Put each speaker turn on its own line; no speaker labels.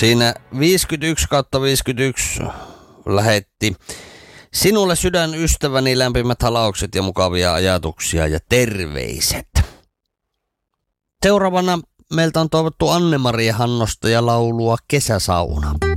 Siinä 51/51 lähetti sinulle sydänystäväni lämpimät halaukset ja mukavia ajatuksia ja terveiset. Seuraavana meiltä on toivottu Anne-Maria Hannosta ja laulua Kesäsauna.